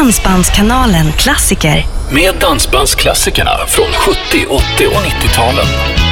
Dansbandskanalen Klassiker. Med dansbandsklassikerna från 70-, 80- och 90-talen.